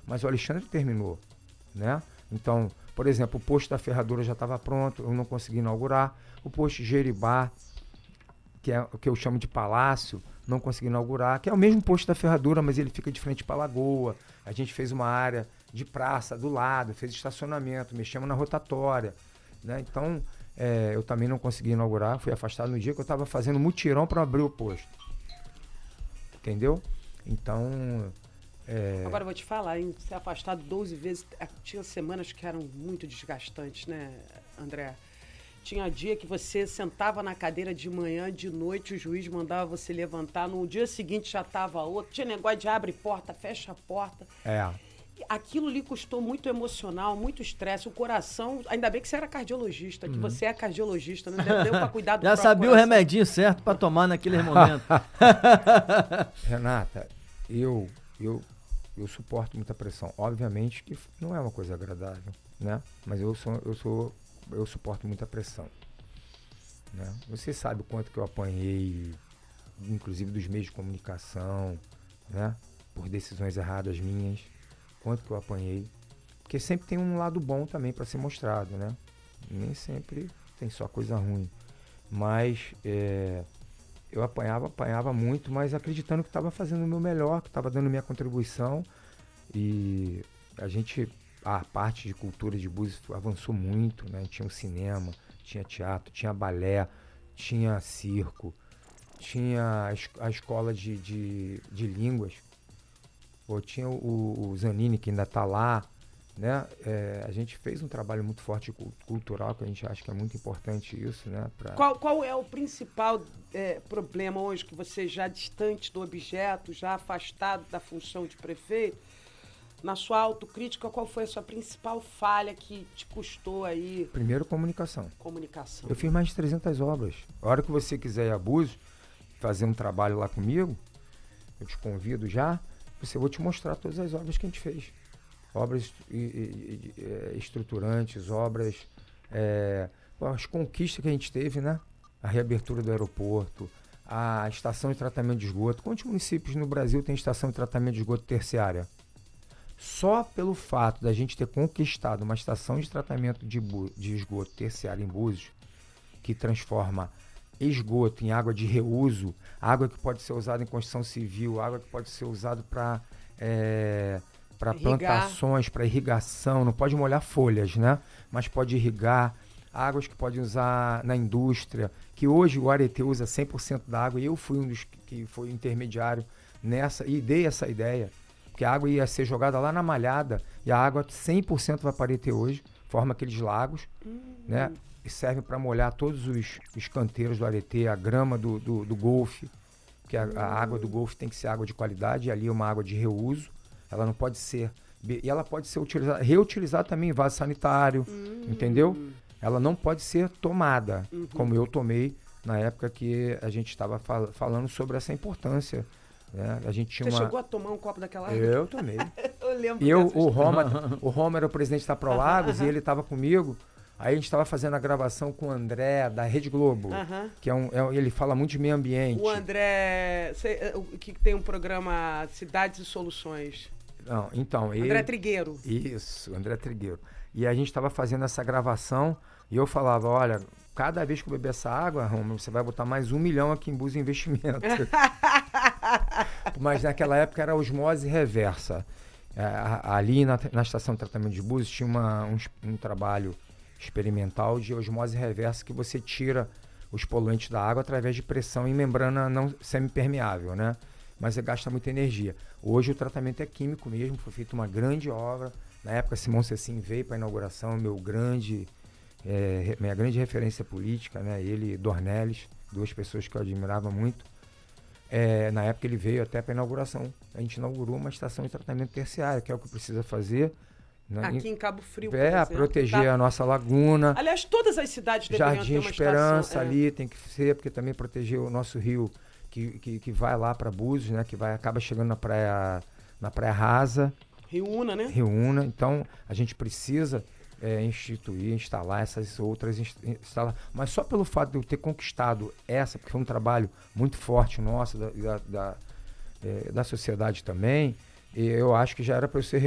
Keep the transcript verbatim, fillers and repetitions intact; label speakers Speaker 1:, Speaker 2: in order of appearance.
Speaker 1: mas o Alexandre terminou, né? Então, por exemplo, o posto da Ferradura já estava pronto, eu não consegui inaugurar. O posto Jeribá, que é o que eu chamo de Palácio, não consegui inaugurar, que é o mesmo posto da Ferradura, mas ele fica de frente para a Lagoa. A gente fez uma área de praça do lado, fez estacionamento, mexemos na rotatória, né? Então, é, eu também não consegui inaugurar, fui afastado no dia que eu estava fazendo mutirão para abrir o posto. Entendeu? Então... É...
Speaker 2: Agora eu vou te falar, em ser afastado doze vezes, tinha semanas que eram muito desgastantes, né, André? Tinha dia que você sentava na cadeira de manhã, de noite, o juiz mandava você levantar, no dia seguinte já estava outro, tinha negócio de abre porta, fecha a porta.
Speaker 1: É.
Speaker 2: Aquilo lhe custou muito emocional, muito estresse, o coração, ainda bem que você era cardiologista, que uhum. você é cardiologista, né? Deu pra cuidar do
Speaker 3: já sabia
Speaker 2: coração.
Speaker 3: O remedinho certo para tomar naquele momento.
Speaker 1: Renata, eu, eu, eu suporto muita pressão. Obviamente que não é uma coisa agradável, né? Mas eu sou, eu sou, eu suporto muita pressão, né? Você sabe o quanto que eu apanhei, inclusive dos meios de comunicação, né? Por decisões erradas minhas. Quanto que eu apanhei, porque sempre tem um lado bom também para ser mostrado, né? Nem sempre tem só coisa ruim, mas é, eu apanhava, apanhava muito, mas acreditando que estava fazendo o meu melhor, que estava dando minha contribuição, e a gente, a parte de cultura de Búzios avançou muito, né? Tinha o cinema, tinha teatro, tinha balé, tinha circo, tinha a, es- a escola de, de, de línguas. Pô, tinha o, o Zanini, que ainda está lá, né? É, a gente fez um trabalho muito forte cultural, que a gente acha que é muito importante isso, né? Pra...
Speaker 2: Qual, qual é o principal é, problema hoje que você, já distante do objeto, já afastado da função de prefeito, na sua autocrítica, qual foi a sua principal falha que te custou aí?
Speaker 1: Primeiro, comunicação.
Speaker 2: Comunicação.
Speaker 1: Eu fiz mais de trezentas obras. A hora que você quiser ir a Búzios, fazer um trabalho lá comigo, eu te convido já, você vou te mostrar todas as obras que a gente fez. Obras e, e, e, estruturantes, obras, é, as conquistas que a gente teve, né? A reabertura do aeroporto, a estação de tratamento de esgoto. Quantos municípios no Brasil tem estação de tratamento de esgoto terciária? Só pelo fato da gente ter conquistado uma estação de tratamento de, bu- de esgoto terciário em Búzios, que transforma esgoto em água de reuso, água que pode ser usada em construção civil, água que pode ser usada para é, para plantações, para irrigação, não pode molhar folhas, né? Mas pode irrigar, águas que pode usar na indústria, que hoje o Aretê usa cem por cento da água, e eu fui um dos que, que foi intermediário nessa, e dei essa ideia, porque a água ia ser jogada lá na Malhada, e a água cem por cento vai para o Aretê hoje, forma aqueles lagos, hum. né? E serve para molhar todos os, os canteiros do Aretê, a grama do, do, do golfe, porque a, a água do golfe tem que ser água de qualidade, e ali é uma água de reuso, ela não pode ser, e ela pode ser utilizada, reutilizada também em vaso sanitário, hum. entendeu? Ela não pode ser tomada, uhum. como eu tomei na época que a gente estava fal- falando sobre essa importância, né? A gente tinha
Speaker 2: Você
Speaker 1: uma...
Speaker 2: chegou a tomar um copo daquela água?
Speaker 1: Eu tomei.
Speaker 2: eu lembro
Speaker 1: E eu, o Roma, o Roma era o presidente da Prolagos, e ele estava comigo. Aí a gente estava fazendo a gravação com o André, da Rede Globo, uh-huh. que é um, é, ele fala muito de meio ambiente.
Speaker 2: O André, cê, o, que tem um programa Cidades e Soluções.
Speaker 1: Não, então...
Speaker 2: André
Speaker 1: ele,
Speaker 2: Trigueiro.
Speaker 1: Isso, André Trigueiro. E a gente estava fazendo essa gravação, e eu falava, olha, cada vez que eu beber essa água, Roma, você vai botar mais um milhão aqui em Búzios Investimento. Mas naquela época era osmose reversa. É, ali na, na estação de tratamento de Búzios tinha uma, um, um trabalho experimental de osmose reversa, que você tira os poluentes da água através de pressão em membrana não semipermeável, né? Mas você gasta muita energia. Hoje o tratamento é químico mesmo, foi feita uma grande obra. Na época, Simão Cecim veio para a inauguração, meu grande, é, minha grande referência política, né? Ele e Dornelles, duas pessoas que eu admirava muito. É, na época ele veio até para a inauguração. A gente inaugurou uma estação de tratamento terciário, que é o que precisa fazer. Né?
Speaker 2: Aqui em Cabo Frio,
Speaker 1: é, por exemplo, proteger tá. a nossa laguna.
Speaker 2: Aliás, todas as cidades deveriam
Speaker 1: Jardim
Speaker 2: ter uma
Speaker 1: Esperança
Speaker 2: estação,
Speaker 1: ali é. tem que ser, porque também proteger o nosso rio que, que, que vai lá para Búzios, né? Que vai, acaba chegando na praia, na praia rasa.
Speaker 2: Rio Una, né?
Speaker 1: Rio Una. Então, a gente precisa é, instituir, instalar essas outras, instalar. Mas só pelo fato de eu ter conquistado essa, porque foi um trabalho muito forte nosso, da, da, da, é, da sociedade também, eu acho que já era para eu ser